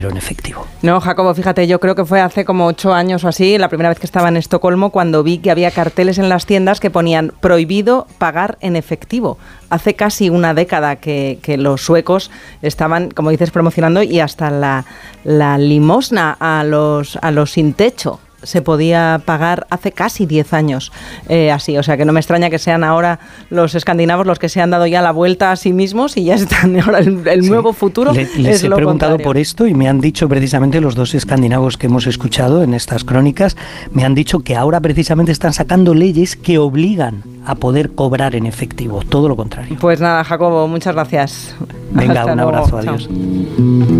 en efectivo. No, Jacobo, fíjate, yo creo que fue hace como 8 años o así, la primera vez que estaba en Estocolmo, cuando vi que había carteles en las tiendas que ponían prohibido pagar en efectivo. Hace casi una década que los suecos estaban, como dices, promocionando, y hasta la limosna a los sin techo se podía pagar hace casi 10 años así, o sea que no me extraña que sean ahora los escandinavos los que se han dado ya la vuelta a sí mismos y ya están ahora el nuevo futuro. Les he preguntado por esto y me han dicho precisamente los dos escandinavos que hemos escuchado en estas crónicas, me han dicho que ahora precisamente están sacando leyes que obligan a poder cobrar en efectivo, todo lo contrario. Pues nada, Jacobo, muchas gracias. Venga, un abrazo, adiós. Chao.